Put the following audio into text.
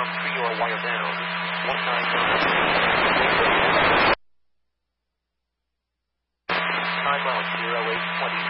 tree or wire down. 195. Time out 0820.